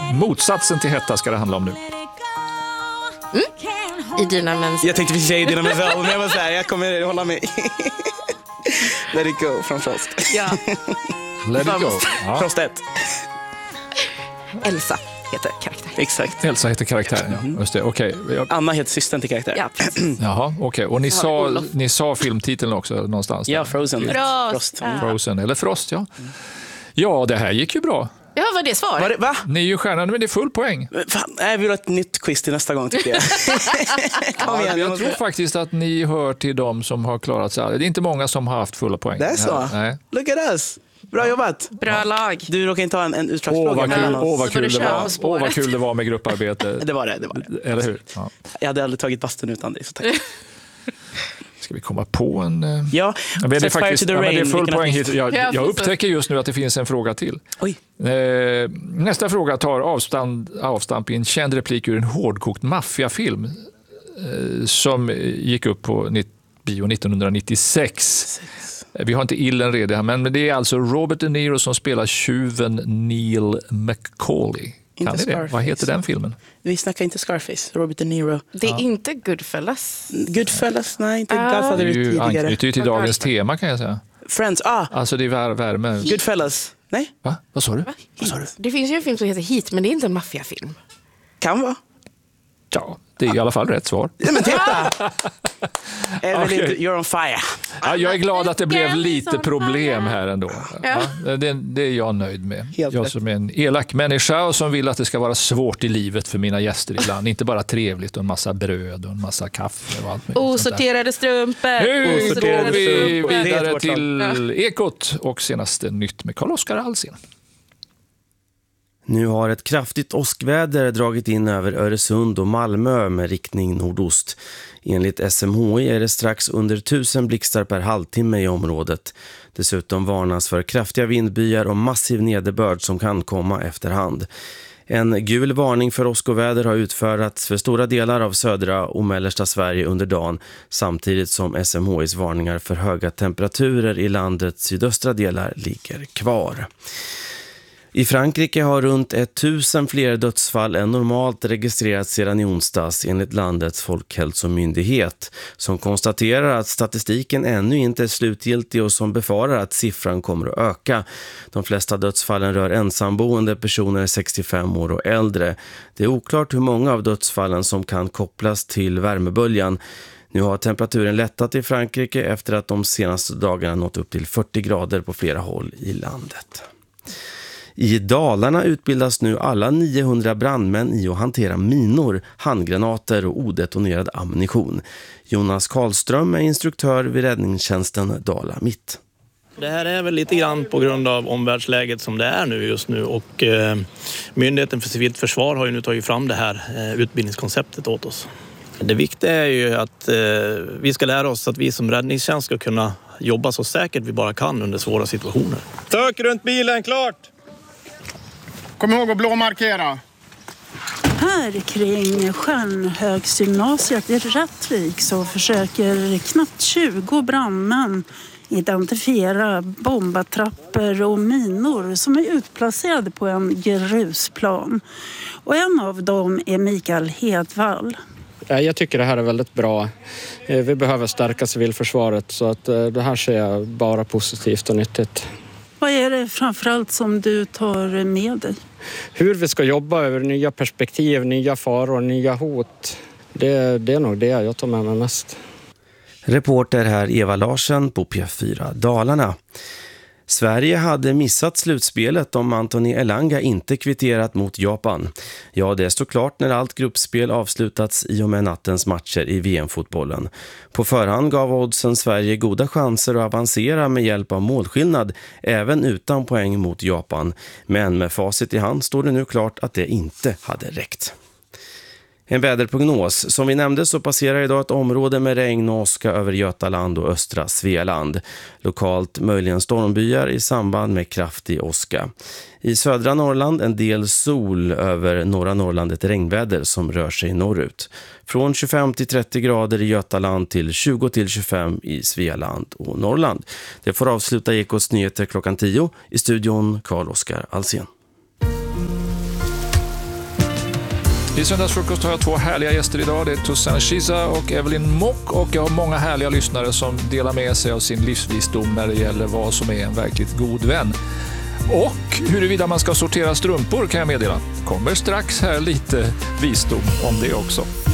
Motsatsen till hetta ska det handla om nu. Idina Menzel. Jag tänkte vi säga Idina Menzel, men jag var så här, jag kommer hålla mig. Let it go från Frost. Ja. Let it go. Ja. Frost 1. Elsa heter karaktär. Exakt. Elsa heter karaktären, ja. Just det. Okej. Anna heter systern till karaktär. Ja, precis. Jaha, okej. Och ni sa filmtiteln också någonstans? Ja, där. Frozen. Frost. Frozen, eller Frost, ja. Ja, det här gick ju bra. Ja, var det svar? Va? Ni är ju stjärnan, men det är full poäng. Fan, jag vill ha ett nytt quiz till nästa gång, tycker jag. Kom igen, Jag tror faktiskt att ni hör till dem som har klarat sig. Det är inte många som har haft fulla poäng. Det är så? Nej. Look at us. Bra jobbat. Bra lag. Du råkar inte ha en utslagsfråga. Vad kul det var. Så får du Vad kul det var med grupparbete. Det var det. Eller hur? Ja. Jag hade aldrig tagit bastun utan dig, så tack. Ska vi komma på en... Ja, men det är faktiskt to the rain, det är full poäng hit. Ja, Jag upptäcker just nu att det finns en fråga till. Oj. Nästa fråga tar avstamp i en känd replik ur en hårdkokt maffiafilm som gick upp på bio 1996. Vi har inte illen redan här, men det är alltså Robert De Niro som spelar tjuven Neil McCauley. Kan ni det? Vad heter den filmen? Vi snackar inte Scarface, Robert De Niro. Det är inte Goodfellas. Goodfellas, nej, inte Godfather Det är ju tidigare. anknyter ju till dagens tema, kan jag säga. Friends, Alltså det är värme. Goodfellas, nej? Va? Vad sa du? Det finns ju en film som heter Heat, men det är inte en maffiafilm. Kan vara. Ja, det är i alla fall rätt svar. Ja, men titta! Okej. You're on fire. Ja, jag är glad att det blev lite problem här ändå. Ja. Ja, det är jag nöjd med. Helt Jag rätt. som är en elak människa och som vill att det ska vara svårt i livet för mina gäster ibland. Inte bara trevligt och en massa bröd och en massa kaffe och allt möjligt sånt där. Osorterade strumpor. Nu går vi Det är vidare vårt till Ekot och senaste nytt med Carl-Oskar Alsén. Nu har ett kraftigt åskväder dragit in över Öresund och Malmö med riktning nordost. Enligt SMHI är det strax under 1000 blixtar per halvtimme i området. Dessutom varnas för kraftiga vindbyar och massiv nederbörd som kan komma efterhand. En gul varning för åskoväder har utfärdats för stora delar av södra och mellersta Sverige under dagen, samtidigt som SMHIs varningar för höga temperaturer i landets sydöstra delar ligger kvar. I Frankrike har runt 1000 fler dödsfall än normalt registrerats sedan i onsdags enligt landets folkhälsomyndighet, som konstaterar att statistiken ännu inte är slutgiltig och som befarar att siffran kommer att öka. De flesta dödsfallen rör ensamboende personer 65 år och äldre. Det är oklart hur många av dödsfallen som kan kopplas till värmeböljan. Nu har temperaturen lättat i Frankrike efter att de senaste dagarna nått upp till 40 grader på flera håll i landet. I Dalarna utbildas nu alla 900 brandmän i att hantera minor, handgranater och odetonerad ammunition. Jonas Karlström är instruktör vid räddningstjänsten Dala Mitt. Det här är väl lite grann på grund av omvärldsläget som det är nu just nu, och Myndigheten för civilt försvar har ju nu tagit fram det här utbildningskonceptet åt oss. Det viktiga är ju att vi ska lära oss att vi som räddningstjänst ska kunna jobba så säkert vi bara kan under svåra situationer. Sök runt bilen, klart! Kom ihåg att blåmarkera. Här kring Stjärnhögsgymnasiet i Rättvik så försöker knappt 20 brandmän identifiera bombattrappor och minor som är utplacerade på en grusplan. Och en av dem är Mikael Hedvall. Jag tycker det här är väldigt bra. Vi behöver stärka civilförsvaret, så att det här ser jag bara positivt och nyttigt. Vad är det framförallt som du tar med dig? Hur vi ska jobba över nya perspektiv, nya faror, nya hot. Det är nog det jag tar med mig mest. Reporter här Eva Larsen på P4 Dalarna. Sverige hade missat slutspelet om Anthony Elanga inte kvitterat mot Japan. Ja, det står klart när allt gruppspel avslutats i och med nattens matcher i VM-fotbollen. På förhand gav oddsen Sverige goda chanser att avancera med hjälp av målskillnad, även utan poäng mot Japan. Men med facit i hand står det nu klart att det inte hade räckt. En väderprognos. Som vi nämnde så passerar idag ett område med regn och åska över Götaland och östra Svealand. Lokalt möjligen stormbyar i samband med kraftig åska. I södra Norrland en del sol, över norra Norrland ett regnväder som rör sig norrut. Från 25 till 30 grader i Götaland till 20 till 25 i Svealand och Norrland. Det får avsluta Ekots nyheter klockan 10. I studion Carl-Oskar Alsén. I Söndagsfrukost har jag 2 härliga gäster idag. Det är Toussaint Chiza och Evelyn Mock, och jag har många härliga lyssnare som delar med sig av sin livsvisdom när det gäller vad som är en verkligt god vän. Och huruvida man ska sortera strumpor kan jag meddela. Kommer strax här lite visdom om det också.